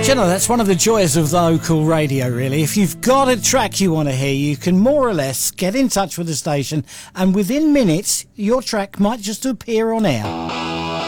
you know, that's one of the joys of local radio, really. If you've got a track you want to hear, you can more or less get in touch with the station, and within minutes, your track might just appear on air.